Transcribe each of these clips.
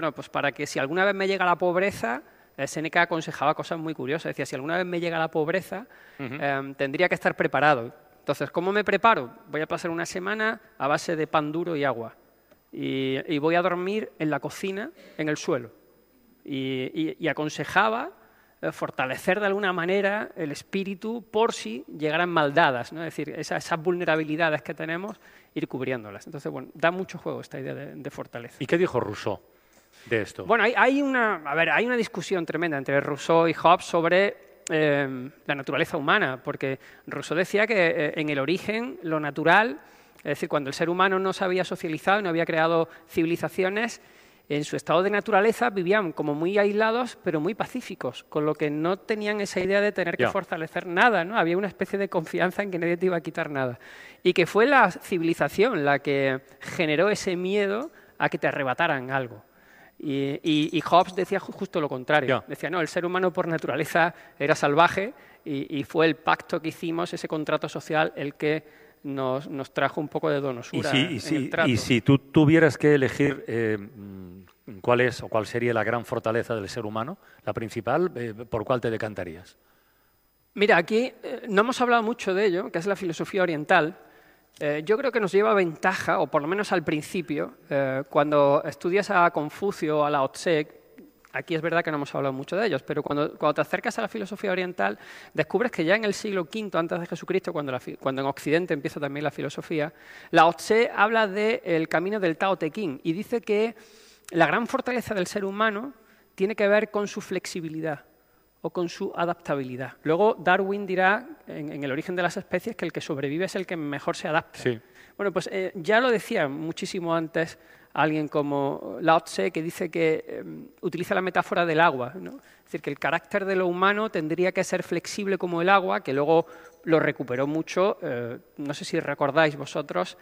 Bueno, pues para que si alguna vez me llega la pobreza, Séneca aconsejaba cosas muy curiosas. Decía, si alguna vez me llega la pobreza, tendría que estar preparado. Entonces, ¿cómo me preparo? Voy a pasar una semana a base de pan duro y agua. Y voy a dormir en la cocina, en el suelo. Y aconsejaba fortalecer de alguna manera el espíritu por si llegaran maldadas, ¿no? Es decir, esas vulnerabilidades que tenemos, ir cubriéndolas. Entonces, bueno, da mucho juego esta idea de fortaleza. ¿Y qué dijo Rousseau de esto? Bueno, hay una discusión tremenda entre Rousseau y Hobbes sobre la naturaleza humana, porque Rousseau decía que en el origen, lo natural, es decir, cuando el ser humano no se había socializado, no había creado civilizaciones, en su estado de naturaleza vivían como muy aislados, pero muy pacíficos, con lo que no tenían esa idea de tener que fortalecer nada, ¿no? Había una especie de confianza en que nadie te iba a quitar nada. Y que fue la civilización la que generó ese miedo a que te arrebataran algo. Y Hobbes decía justo lo contrario. Decía, no, el ser humano por naturaleza era salvaje y fue el pacto que hicimos, ese contrato social, el que nos trajo un poco de donosura en el trato. Y si tú tuvieras que elegir cuál es o cuál sería la gran fortaleza del ser humano, la principal, ¿por cuál te decantarías? Mira, aquí no hemos hablado mucho de ello, que es la filosofía oriental. Yo creo que nos lleva ventaja, o por lo menos al principio, cuando estudias a Confucio o a Lao Tse. Aquí es verdad que no hemos hablado mucho de ellos, pero cuando te acercas a la filosofía oriental, descubres que ya en el siglo V antes de Jesucristo, cuando en Occidente empieza también la filosofía, Lao Tse habla del camino del Tao Te Ching y dice que la gran fortaleza del ser humano tiene que ver con su flexibilidad o con su adaptabilidad. Luego Darwin dirá, en el origen de las especies, que el que sobrevive es el que mejor se adapta. Sí. Bueno, pues ya lo decía muchísimo antes alguien como Lao Tse, que dice que utiliza la metáfora del agua, ¿no? Es decir, que el carácter de lo humano tendría que ser flexible como el agua, que luego lo recuperó mucho, no sé si recordáis vosotros,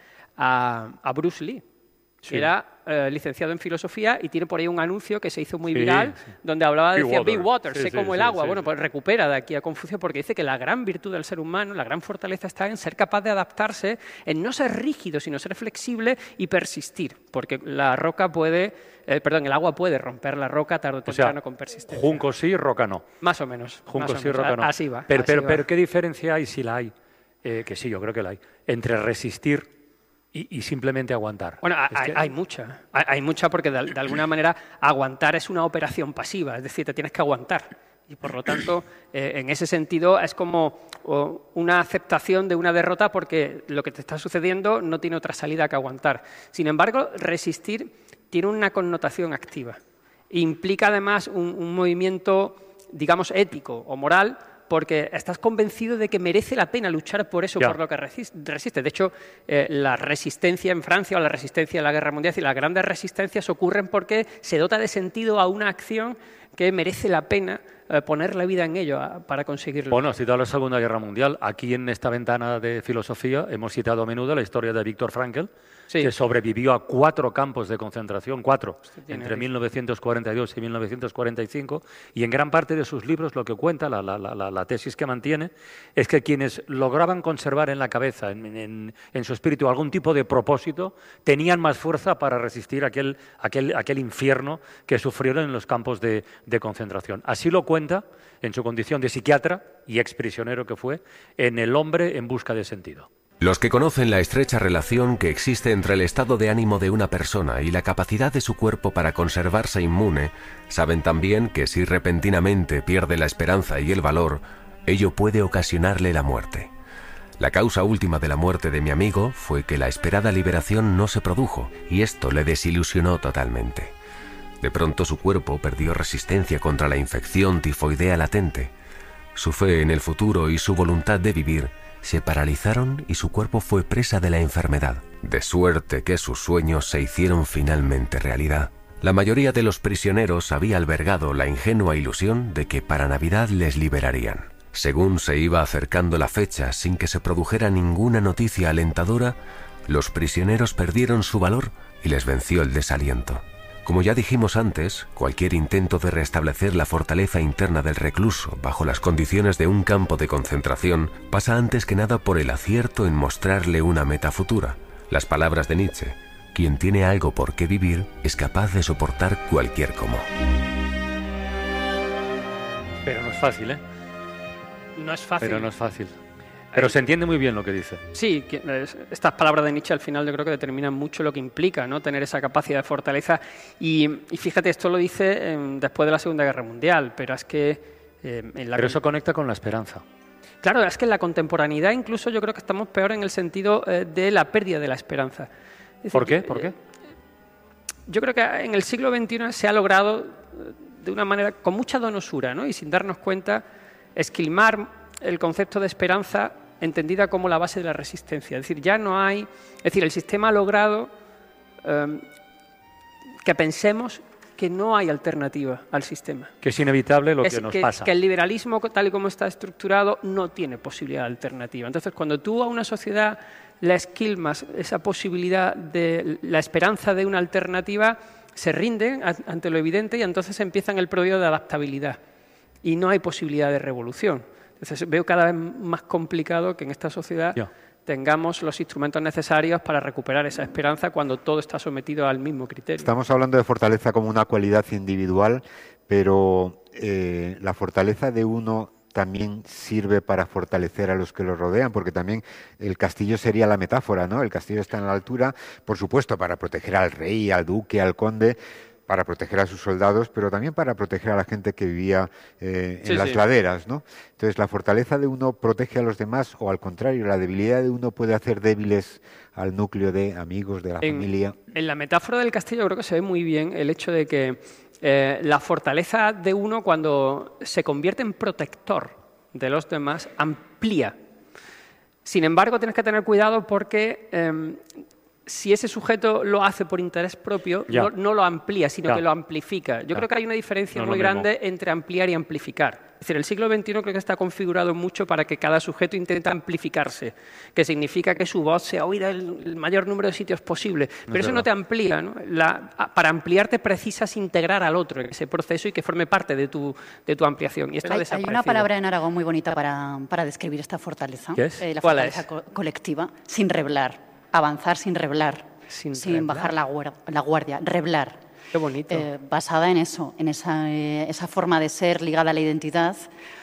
a Bruce Lee, que era licenciado en filosofía y tiene por ahí un anuncio que se hizo muy viral, donde hablaba, decía, be water, sé como el agua. Bueno, pues recupera de aquí a Confucio porque dice que la gran virtud del ser humano, la gran fortaleza está en ser capaz de adaptarse, en no ser rígido, sino ser flexible y persistir, porque la roca puede, el agua puede romper la roca tarde o temprano con persistencia. Junco sí, roca no. Más o menos. Junco sí, roca no. Así va. Pero ¿qué diferencia hay, si la hay, que sí, yo creo que la hay, entre resistir y simplemente aguantar? Bueno, hay mucha. Hay mucha porque de alguna manera aguantar es una operación pasiva, es decir, te tienes que aguantar. Y por lo tanto, en ese sentido, es como una aceptación de una derrota porque lo que te está sucediendo no tiene otra salida que aguantar. Sin embargo, resistir tiene una connotación activa. Implica además un movimiento, digamos, ético o moral, porque estás convencido de que merece la pena luchar por eso, por lo que resiste. De hecho, la resistencia en Francia o la resistencia en la Guerra Mundial, y las grandes resistencias ocurren porque se dota de sentido a una acción que merece la pena poner la vida en ello para conseguirlo. Bueno, has citado la Segunda Guerra Mundial. Aquí en esta ventana de filosofía hemos citado a menudo la historia de Viktor Frankl, que sobrevivió a 4 campos de concentración, entre 1942 y 1945, y en gran parte de sus libros lo que cuenta, la tesis que mantiene, es que quienes lograban conservar en la cabeza, en su espíritu, algún tipo de propósito, tenían más fuerza para resistir aquel infierno que sufrieron en los campos de concentración. Así lo cuenta en su condición de psiquiatra y exprisionero que fue, en El hombre en busca de sentido. Los que conocen la estrecha relación que existe entre el estado de ánimo de una persona y la capacidad de su cuerpo para conservarse inmune, saben también que si repentinamente pierde la esperanza y el valor, ello puede ocasionarle la muerte. La causa última de la muerte de mi amigo fue que la esperada liberación no se produjo, y esto le desilusionó totalmente. De pronto su cuerpo perdió resistencia contra la infección tifoidea latente. Su fe en el futuro y su voluntad de vivir se paralizaron y su cuerpo fue presa de la enfermedad, de suerte que sus sueños se hicieron finalmente realidad. La mayoría de los prisioneros había albergado la ingenua ilusión de que para Navidad les liberarían. Según se iba acercando la fecha sin que se produjera ninguna noticia alentadora, los prisioneros perdieron su valor y les venció el desaliento. Como ya dijimos antes, cualquier intento de restablecer la fortaleza interna del recluso bajo las condiciones de un campo de concentración pasa antes que nada por el acierto en mostrarle una meta futura. Las palabras de Nietzsche, quien tiene algo por qué vivir es capaz de soportar cualquier cómo. Pero no es fácil, ¿eh? No es fácil. Pero no es fácil. Pero se entiende muy bien lo que dice. Sí, estas palabras de Nietzsche al final yo creo que determinan mucho lo que implica, ¿no? Tener esa capacidad de fortaleza. Y fíjate, esto lo dice después de la Segunda Guerra Mundial, pero es que... Pero eso conecta con la esperanza. Claro, es que en la contemporaneidad incluso yo creo que estamos peor en el sentido de la pérdida de la esperanza. Es decir, ¿Por qué? ¿Por qué? Yo creo que en el siglo XXI se ha logrado de una manera con mucha donosura, ¿no? Y sin darnos cuenta, esquilmar el concepto de esperanza entendida como la base de la resistencia. Es decir, ya no hay... Es decir, el sistema ha logrado que pensemos que no hay alternativa al sistema. Que es inevitable lo que nos pasa. Que el liberalismo, tal y como está estructurado, no tiene posibilidad de alternativa. Entonces, cuando tú a una sociedad le esquilmas esa posibilidad de la esperanza de una alternativa, se rinden ante lo evidente y entonces empiezan el periodo de adaptabilidad. Y no hay posibilidad de revolución. Entonces, veo cada vez más complicado que en esta sociedad tengamos los instrumentos necesarios para recuperar esa esperanza cuando todo está sometido al mismo criterio. Estamos hablando de fortaleza como una cualidad individual, pero la fortaleza de uno también sirve para fortalecer a los que lo rodean, porque también el castillo sería la metáfora, ¿no? El castillo está en la altura, por supuesto, para proteger al rey, al duque, al conde, para proteger a sus soldados, pero también para proteger a la gente que vivía en las laderas, ¿no? Entonces, la fortaleza de uno protege a los demás, o al contrario, la debilidad de uno puede hacer débiles al núcleo de amigos, de la familia. En la metáfora del castillo creo que se ve muy bien el hecho de que la fortaleza de uno, cuando se convierte en protector de los demás, amplía. Sin embargo, tienes que tener cuidado porque... si ese sujeto lo hace por interés propio, no lo amplía, sino que lo amplifica. Yo creo que hay una diferencia muy grande entre ampliar y amplificar. Es decir, el siglo XXI creo que está configurado mucho para que cada sujeto intente amplificarse, que significa que su voz sea oída en el mayor número de sitios posible. Pero eso no te amplía, ¿no? Para ampliarte precisas integrar al otro en ese proceso y que forme parte de tu ampliación. Y esto hay una palabra en Aragón muy bonita para describir esta fortaleza. ¿Qué es? La fortaleza colectiva, sin reblar. Avanzar sin reblar, sin bajar la guardia, reblar. Qué bonito. Basada en eso, en esa forma de ser ligada a la identidad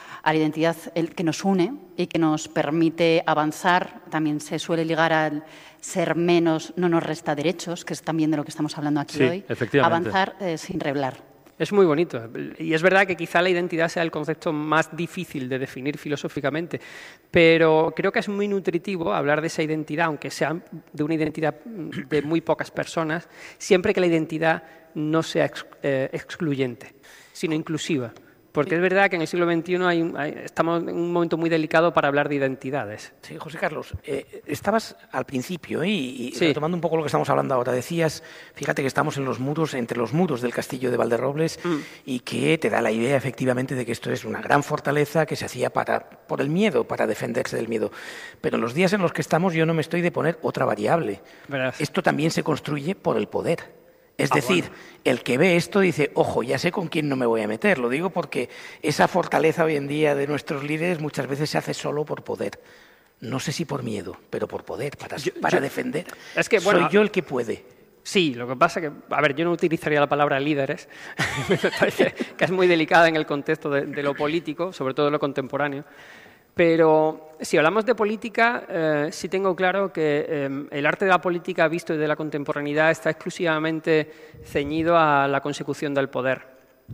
que nos une y que nos permite avanzar. También se suele ligar al ser menos no nos resta derechos, que es también de lo que estamos hablando aquí hoy. Efectivamente. Avanzar sin reblar. Es muy bonito. Y es verdad que quizá la identidad sea el concepto más difícil de definir filosóficamente, pero creo que es muy nutritivo hablar de esa identidad, aunque sea de una identidad de muy pocas personas, siempre que la identidad no sea excluyente, sino inclusiva. Porque es verdad que en el siglo XXI estamos en un momento muy delicado para hablar de identidades. Sí, José Carlos, estabas al principio y retomando un poco lo que estamos hablando ahora, decías, fíjate que estamos entre los muros del castillo de Valderrobles y que te da la idea efectivamente de que esto es una gran fortaleza que se hacía por el miedo, para defenderse del miedo. Pero en los días en los que estamos yo no me estoy de poner otra variable. Verás. Esto también se construye por el poder. Es decir, el que ve esto dice, ojo, ya sé con quién no me voy a meter. Lo digo porque esa fortaleza hoy en día de nuestros líderes muchas veces se hace solo por poder. No sé si por miedo, pero por poder, para defender. Es que, soy yo el que puede. Sí, lo que pasa que, yo no utilizaría la palabra líderes, me parece que es muy delicada en el contexto de lo político, sobre todo de lo contemporáneo. Pero si hablamos de política, sí tengo claro que el arte de la política visto desde la contemporaneidad está exclusivamente ceñido a la consecución del poder.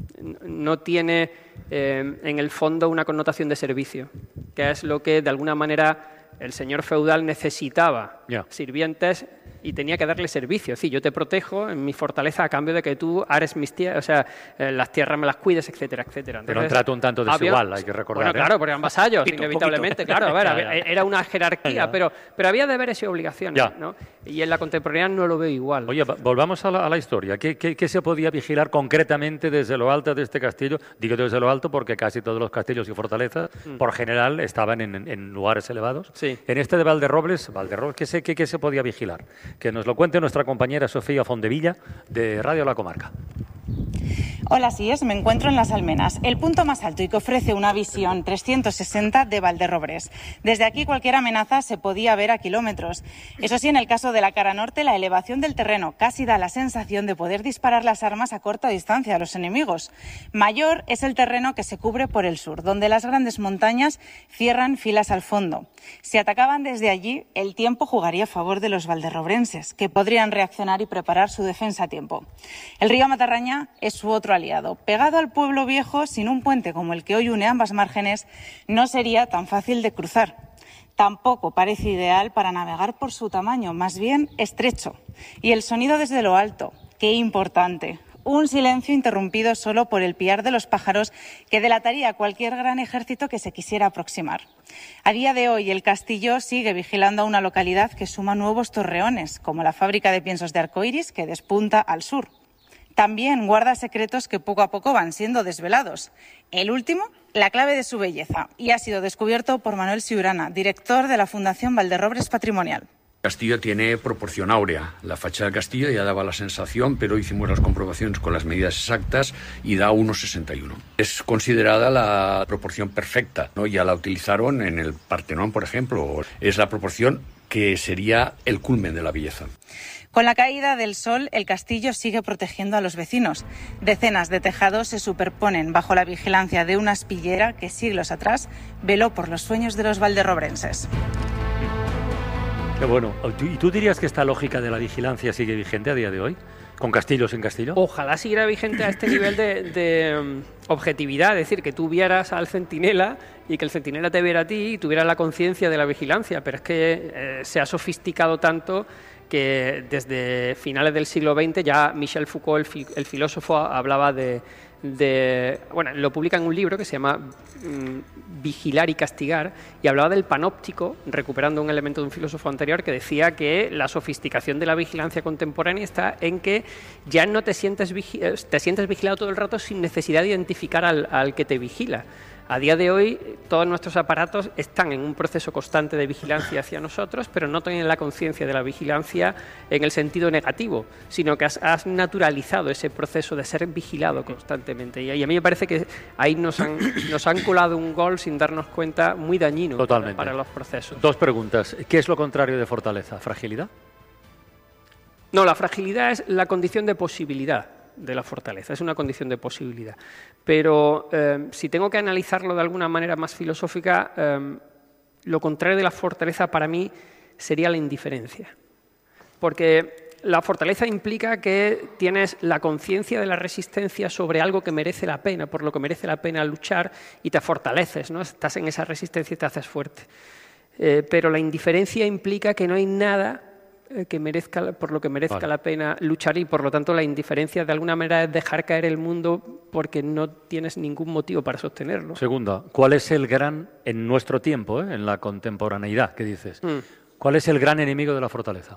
No tiene en el fondo una connotación de servicio, que es lo que de alguna manera el señor feudal necesitaba, sirvientes, y tenía que darle servicio. Es decir, yo te protejo en mi fortaleza a cambio de que tú ares mis tierras, las tierras me las cuides, etcétera, etcétera. Entonces, pero un trato un tanto desigual, hay que recordar. Bueno, claro, porque eran vasallos, inevitablemente, claro. Era una jerarquía, pero había deberes y obligaciones, ¿no? Y en la contemporaneidad no lo veo igual. Oye, volvamos a la historia. ¿Qué se podía vigilar concretamente desde lo alto de este castillo? Digo desde lo alto porque casi todos los castillos y fortalezas, por general, estaban en lugares elevados. Sí. En este de Valderrobles, ¿qué se podía vigilar? Que nos lo cuente nuestra compañera Sofía Fondevilla, de Radio La Comarca. Hola, así es, me encuentro en Las Almenas, el punto más alto y que ofrece una visión 360 de Valderrobles. Desde aquí cualquier amenaza se podía ver a kilómetros. Eso sí, en el caso de la cara norte, la elevación del terreno casi da la sensación de poder disparar las armas a corta distancia a los enemigos. Mayor es el terreno que se cubre por el sur, donde las grandes montañas cierran filas al fondo. Si atacaban desde allí, el tiempo jugaría a favor de los valderrobrenses, que podrían reaccionar y preparar su defensa a tiempo. El río Matarraña es su otro aliado. Pegado al pueblo viejo, sin un puente como el que hoy une ambas márgenes, no sería tan fácil de cruzar. Tampoco parece ideal para navegar por su tamaño, más bien estrecho. Y el sonido desde lo alto, qué importante. Un silencio interrumpido solo por el piar de los pájaros que delataría a cualquier gran ejército que se quisiera aproximar. A día de hoy, el castillo sigue vigilando a una localidad que suma nuevos torreones, como la fábrica de piensos de Arcoiris, que despunta al sur. También guarda secretos que poco a poco van siendo desvelados. El último, la clave de su belleza, y ha sido descubierto por Manuel Ciurana, director de la Fundación Valderrobles Patrimonial. El castillo tiene proporción áurea. La fachada del castillo ya daba la sensación, pero hicimos las comprobaciones con las medidas exactas y da 1,61. Es considerada la proporción perfecta, ¿no? Ya la utilizaron en el Partenón, por ejemplo. Es la proporción que sería el culmen de la belleza. Con la caída del sol, el castillo sigue protegiendo a los vecinos. Decenas de tejados se superponen bajo la vigilancia de una aspillera que siglos atrás veló por los sueños de los valderrobrenses. Qué bueno. ¿Y tú dirías que esta lógica de la vigilancia sigue vigente a día de hoy? ¿Con castillos en Castillo? Ojalá siguiera vigente a este nivel de objetividad, es decir, que tú vieras al centinela y que el centinela te viera a ti y tuviera la conciencia de la vigilancia, pero es que se ha sofisticado tanto que desde finales del siglo XX ya Michel Foucault, el filósofo, hablaba bueno, lo publica en un libro que se llama Vigilar y castigar, y hablaba del panóptico, recuperando un elemento de un filósofo anterior que decía que la sofisticación de la vigilancia contemporánea está en que ya no te sientes vigilado todo el rato sin necesidad de identificar al que te vigila. A día de hoy, todos nuestros aparatos están en un proceso constante de vigilancia hacia nosotros, pero no tienen la conciencia de la vigilancia en el sentido negativo, sino que has naturalizado ese proceso de ser vigilado constantemente. Y a mí me parece que ahí nos han colado un gol sin darnos cuenta muy dañino para los procesos. Dos preguntas. ¿Qué es lo contrario de fortaleza? ¿Fragilidad? No, la fragilidad es la condición de posibilidad de la fortaleza, es una condición de posibilidad. Pero si tengo que analizarlo de alguna manera más filosófica, lo contrario de la fortaleza para mí sería la indiferencia. Porque la fortaleza implica que tienes la conciencia de la resistencia sobre algo que merece la pena, por lo que merece la pena luchar, y te fortaleces, ¿no? Estás en esa resistencia y te haces fuerte. Pero la indiferencia implica que no hay nada por lo que merezca la pena luchar, y por lo tanto la indiferencia de alguna manera es dejar caer el mundo porque no tienes ningún motivo para sostenerlo. Segunda, ¿cuál es el gran, en nuestro tiempo, en la contemporaneidad, qué dices? ¿Cuál es el gran enemigo de la fortaleza?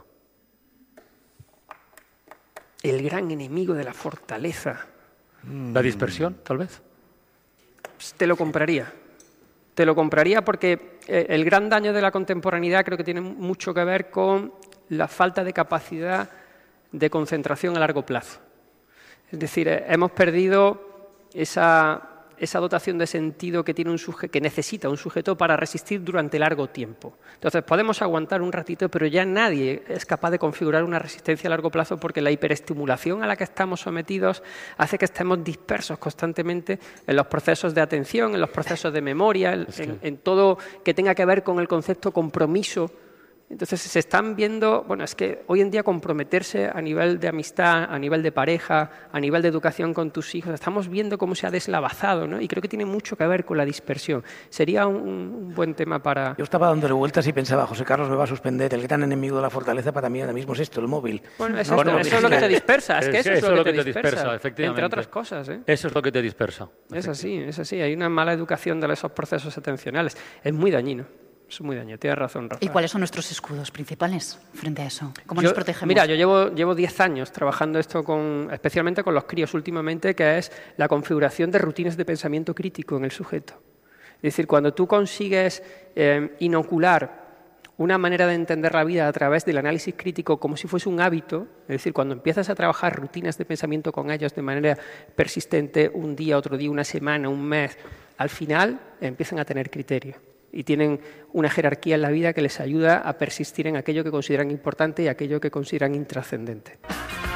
El gran enemigo de la fortaleza. ¿La dispersión, tal vez? Pues te lo compraría. Te lo compraría porque el gran daño de la contemporaneidad creo que tiene mucho que ver con la falta de capacidad de concentración a largo plazo. Es decir, hemos perdido esa dotación de sentido que tiene que necesita un sujeto para resistir durante largo tiempo. Entonces, podemos aguantar un ratito, pero ya nadie es capaz de configurar una resistencia a largo plazo porque la hiperestimulación a la que estamos sometidos hace que estemos dispersos constantemente en los procesos de atención, en los procesos de memoria, en todo que tenga que ver con el concepto compromiso. Entonces se están viendo, bueno, es que hoy en día comprometerse a nivel de amistad, a nivel de pareja, a nivel de educación con tus hijos, estamos viendo cómo se ha deslavazado, ¿no? Y creo que tiene mucho que ver con la dispersión. Sería un buen tema para... Yo estaba dándole vueltas y pensaba, José Carlos me va a suspender, el gran enemigo de la fortaleza para mí ahora mismo es esto, el móvil. Bueno, eso es lo que te dispersa, es que eso es lo que te dispersa, efectivamente. Entre otras cosas, ¿eh? Eso es lo que te dispersa. Es así, hay una mala educación de esos procesos atencionales, es muy dañino. Es muy dañino, tienes razón, Rafael. ¿Y cuáles son nuestros escudos principales frente a eso? ¿Cómo nos protegemos? Mira, yo llevo 10 años trabajando esto especialmente con los críos últimamente, que es la configuración de rutinas de pensamiento crítico en el sujeto. Es decir, cuando tú consigues inocular una manera de entender la vida a través del análisis crítico como si fuese un hábito, es decir, cuando empiezas a trabajar rutinas de pensamiento con ellos de manera persistente, un día, otro día, una semana, un mes, al final empiezan a tener criterio y tienen una jerarquía en la vida que les ayuda a persistir en aquello que consideran importante y aquello que consideran intrascendente.